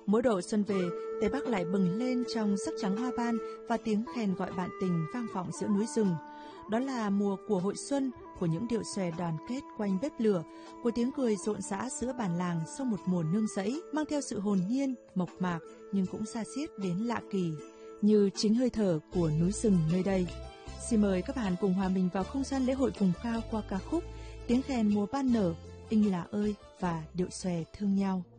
Mỗi độ xuân về, Tây Bắc lại bừng lên trong sắc trắng hoa ban và tiếng khen gọi bạn tình vang vọng giữa núi rừng. Đó là mùa của hội xuân, của những điệu xòe đoàn kết quanh bếp lửa, của tiếng cười rộn rã giữa bản làng sau một mùa nương rẫy, mang theo sự hồn nhiên, mộc mạc nhưng cũng xa xiết đến lạ kỳ, như chính hơi thở của núi rừng nơi đây. Xin mời các bạn cùng hòa mình vào không gian lễ hội vùng cao qua ca khúc Tiếng khen mùa ban nở, Inh Là ơi và điệu xòe thương nhau.